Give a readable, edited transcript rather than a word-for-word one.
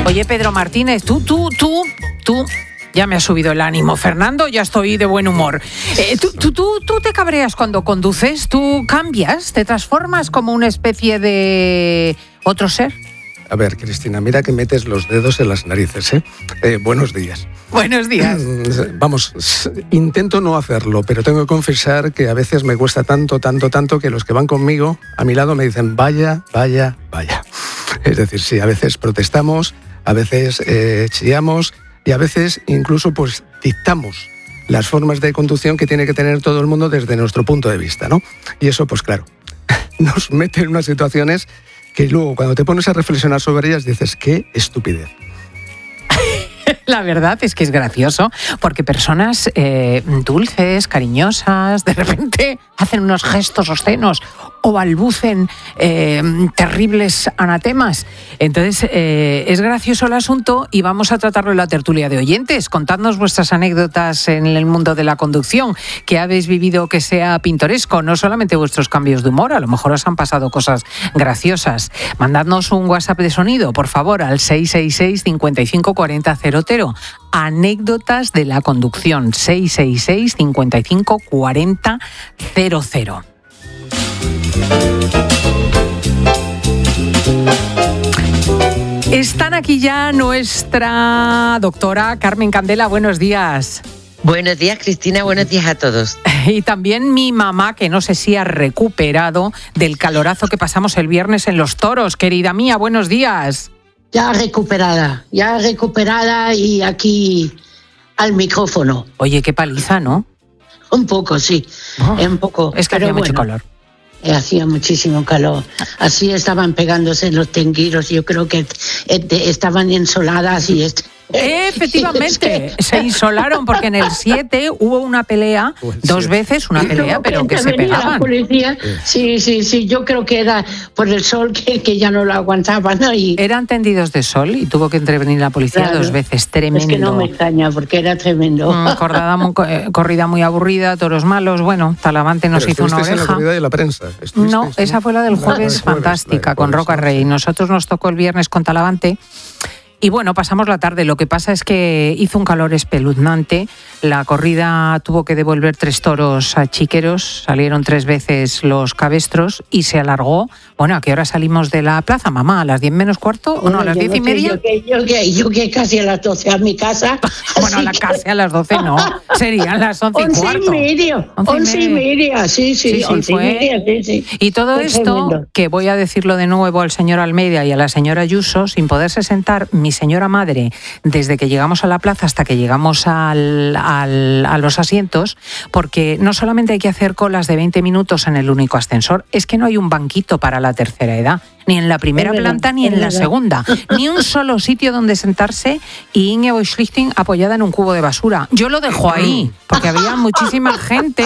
Oye, Pedro Martínez, tú, ya me ha subido el ánimo. Fernando, ya estoy de buen humor. ¿Tú te cabreas cuando conduces? ¿Tú cambias? ¿Te transformas como una especie de otro ser? A ver, Cristina, mira que metes los dedos en las narices, ¿eh? Buenos días. Buenos días. Vamos, intento no hacerlo, pero tengo que confesar que a veces me cuesta tanto que los que van conmigo, a mi lado, me dicen vaya. Es decir, sí, a veces protestamos, a veces chillamos y a veces incluso pues dictamos las formas de conducción que tiene que tener todo el mundo desde nuestro punto de vista, ¿no? Y eso, pues claro, nos mete en unas situaciones que luego cuando te pones a reflexionar sobre ellas dices, qué estupidez. La verdad es que es gracioso porque personas dulces, cariñosas, de repente hacen unos gestos obscenos o balbucen terribles anatemas. Entonces es gracioso el asunto y vamos a tratarlo en la tertulia de oyentes. Contadnos vuestras anécdotas en el mundo de la conducción, que habéis vivido que sea pintoresco, no solamente vuestros cambios de humor, a lo mejor os han pasado cosas graciosas. Mandadnos un WhatsApp de sonido, por favor, al 666 55 40 00. Anécdotas de la conducción, 666 55 40 00. Están aquí ya nuestra doctora Carmen Candela. Buenos días. Buenos días, Cristina. Buenos días a todos. Y también mi mamá, que no sé si ha recuperado del calorazo que pasamos el viernes en Los Toros. Querida mía, buenos días. Ya recuperada y aquí al micrófono. Oye, qué paliza, ¿no? Un poco, sí. Un poco. Es que hacía mucho calor. Hacía muchísimo calor. Así estaban pegándose los tenguiros. Yo creo que estaban ensoladas y... Efectivamente, se insolaron porque en el 7 hubo una pelea, dos veces una pelea, pero que se pegaban. La policía, sí, yo creo que era por el sol que ya no lo aguantaban. ¿No? Eran tendidos de sol y tuvo que intervenir la policía, claro, dos veces, tremendo. Es que no me extraña porque era tremendo. Corrida muy aburrida, toros malos, bueno, Talavante nos hizo una oreja. En la corrida de la prensa. No, esa fue la del jueves, fantástica, con Roca Rey. Nosotros nos tocó el viernes con Talavante. Y bueno, pasamos la tarde. Lo que pasa es que hizo un calor espeluznante. La corrida tuvo que devolver 3 toros a chiqueros. Salieron 3 veces los cabestros y se alargó. Bueno, ¿a qué hora salimos de la plaza, mamá? ¿A las 10 menos cuarto? ¿O no, a las 10 y media? Yo que casi a las 12 a mi casa. Bueno, casi a las 12 no. Serían las 11 y cuarto. 11 y media, sí. 11 y media, sí. Y todo esto, tremendo. Que voy a decirlo de nuevo al señor Almeida y a la señora Ayuso, sin poderse sentar mi señora madre, desde que llegamos a la plaza hasta que llegamos a los asientos, porque no solamente hay que hacer colas de 20 minutos en el único ascensor, es que no hay un banquito para la tercera edad, ni en la primera planta ni en la segunda, ni un solo sitio donde sentarse y Ingeborg Schlichting apoyada en un cubo de basura. Yo lo dejo ahí, porque había muchísima gente